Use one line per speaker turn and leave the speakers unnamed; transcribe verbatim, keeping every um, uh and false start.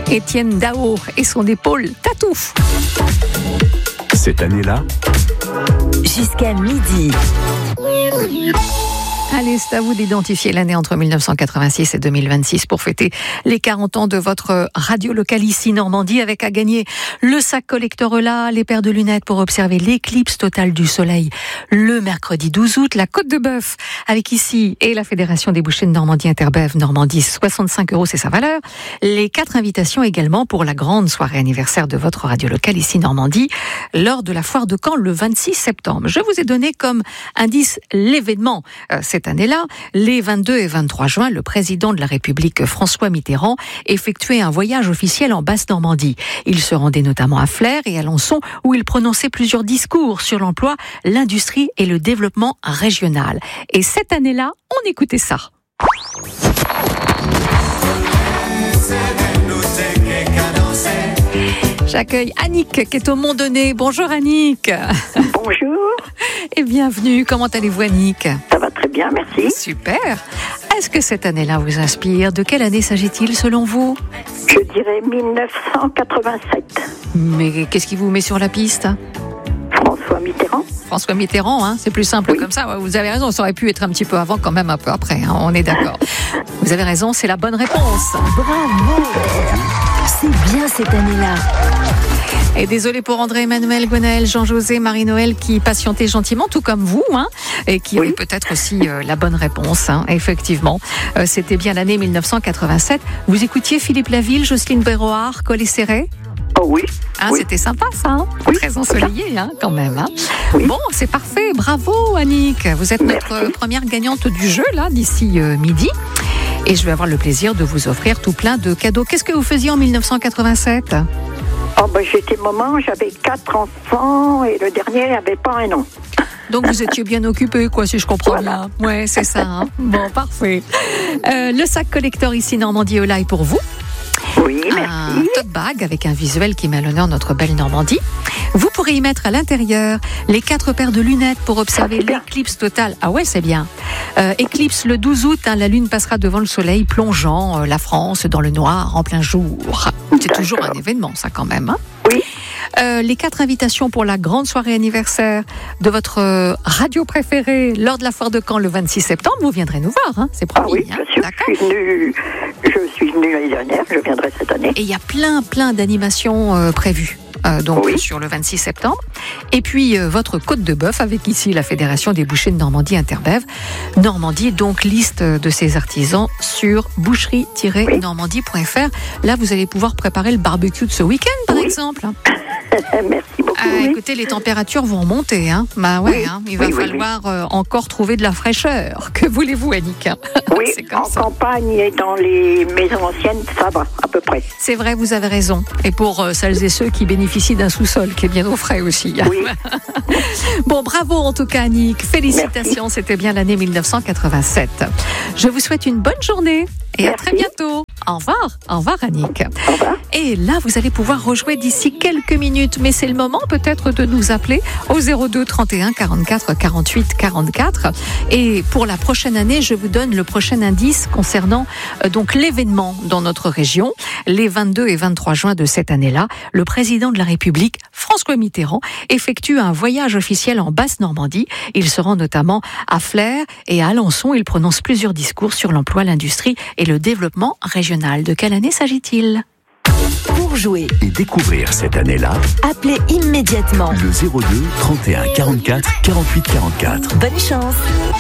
Étienne Dao et son épaule tatou.
Cette année-là,
jusqu'à midi.
Allez, c'est à vous d'identifier l'année entre mille neuf cent quatre-vingt-six et deux mille vingt-six pour fêter les quarante ans de votre radio locale ici Normandie, avec à gagner le sac collector Eula, les paires de lunettes pour observer l'éclipse totale du soleil le mercredi douze août, la Côte de Bœuf avec ici et la Fédération des bouchers de Normandie Interbev Normandie, soixante-cinq euros c'est sa valeur. Les quatre invitations également pour la grande soirée anniversaire de votre radio locale ici Normandie lors de la foire de Caen le vingt-six septembre. Je vous ai donné comme indice l'événement euh, cette année-là. Les vingt-deux et vingt-trois juin, le président de la République François Mitterrand effectuait un voyage officiel en Basse-Normandie. Il se rendait notamment à Flers et à Alençon où il prononçait plusieurs discours sur l'emploi, l'industrie et le développement régional. Et cette année-là, on écoutait ça. J'accueille Annick qui est au Mont-Donné. Bonjour Annick.
Bonjour.
Et bienvenue. Comment allez-vous Annick ?
Ça va très bien, merci.
Super. Est-ce que cette année-là vous inspire ? De quelle année s'agit-il selon vous ?
Je dirais mille neuf cent quatre-vingt-sept.
Mais qu'est-ce qui vous met sur la piste ?
François Mitterrand.
François Mitterrand, hein, c'est plus simple
Oui.
comme ça. Vous avez raison, ça aurait pu être un petit peu avant, quand même un peu après. Hein, on est d'accord. Vous avez raison, c'est la bonne réponse.
Bravo. C'est bien cette année-là.
Et désolé pour André, Emmanuel, Gwenaël, Jean-José, Marie-Noël qui patientaient gentiment, tout comme vous, hein, et qui
Oui.
avaient peut-être aussi euh, la bonne réponse. Hein, effectivement, euh, c'était bien l'année mille neuf cent quatre-vingt-sept. Vous écoutiez Philippe Laville, Jocelyne Béroard, Collet Serré ?
Oh oui.
Hein,
oui.
C'était sympa ça, hein,
Oui.
très ensoleillé hein, quand même. Hein.
Oui.
Bon, c'est parfait, bravo Annick. Vous êtes notre
Merci.
première gagnante du jeu là d'ici euh, midi. Et je vais avoir le plaisir de vous offrir tout plein de cadeaux. Qu'est-ce que vous faisiez en mille neuf cent quatre-vingt-sept ?
Oh ben j'étais maman, j'avais quatre enfants et le dernier n'avait pas un nom.
Donc vous étiez bien occupé, quoi, si je comprends
Voilà.
bien. Ouais, c'est ça. Hein. Bon, parfait. Euh, le sac collector ici Normandie Eula est pour vous.
Oui,
Un
merci.
tote bag avec un visuel qui met à l'honneur notre belle Normandie. Vous pourrez y mettre à l'intérieur les quatre paires de lunettes pour observer
Ah, c'est bien.
l'éclipse totale. Ah ouais, c'est bien. Euh, éclipse le douze août, hein, la lune passera devant le soleil, plongeant euh, la France dans le noir en plein jour. C'est
D'accord.
toujours un événement, ça quand même. Hein.
Oui.
Euh, les quatre invitations pour la grande soirée anniversaire de votre euh, radio préférée lors de la foire de Caen le vingt-six septembre, vous viendrez nous voir, hein, c'est
Ah
promis.
oui,
hein.
bien sûr.
D'accord.
Je suis venue, je suis venue l'année dernière, je viendrai cette année.
Et il y a plein, plein d'animations euh, prévues. Euh, donc
Oui.
sur le vingt-six septembre. Et puis euh, votre côte de bœuf avec ici la Fédération des bouchers de Normandie Interbev. Normandie, donc liste de ses artisans sur boucherie tiret normandie point f r. Là, vous allez pouvoir préparer le barbecue de ce week-end, par
Oui.
exemple.
Merci beaucoup.
Ah,
oui.
écoutez, les températures vont monter. Hein. Bah ouais,
Oui.
hein, il va
Oui, oui,
falloir euh, encore trouver de la fraîcheur. Que voulez-vous, Annick ?
Oui,
C'est comme
en
ça.
campagne et dans les maisons anciennes, ça va, à peu près.
C'est vrai, vous avez raison. Et pour euh, celles et ceux qui bénéficient d'un sous-sol qui est bien au frais aussi.
Oui.
Bon, bravo en tout cas, Annick. Félicitations,
Merci.
c'était bien l'année mille neuf cent quatre-vingt-sept. Je vous souhaite une bonne journée et à
Merci.
très bientôt. Au revoir. Au revoir, Annick.
Au revoir.
Et là, vous allez pouvoir rejouer d'ici quelques minutes, mais c'est le moment peut-être de nous appeler au zéro deux trente et un quarante-quatre quarante-huit quarante-quatre. Et pour la prochaine année, je vous donne le prochain indice concernant euh, donc l'événement dans notre région. Les vingt-deux et vingt-trois juin de cette année-là, le président de la République, François Mitterrand, effectue un voyage officiel en Basse-Normandie. Il se rend notamment à Flers et à Alençon. Il prononce plusieurs discours sur l'emploi, l'industrie et le développement régional. De quelle année s'agit-il ?
Pour jouer,
et découvrir cette année-là,
appelez immédiatement.
le zéro deux trente et un quarante-quatre quarante-huit quarante-quatre.
Bonne chance.